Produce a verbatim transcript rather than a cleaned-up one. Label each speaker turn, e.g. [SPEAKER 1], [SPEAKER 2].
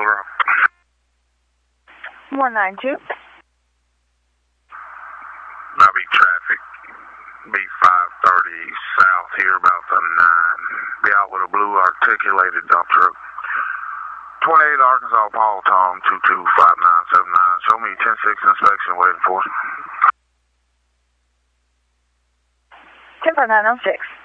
[SPEAKER 1] Colorado.
[SPEAKER 2] one nine two.
[SPEAKER 1] That'll be traffic. B five thirty south here about the nine. Be out with a blue articulated dump truck. twenty-eight Arkansas Paul Tom two two five nine seven nine. Show me ten six inspection waiting for us.
[SPEAKER 2] ten five nine oh six.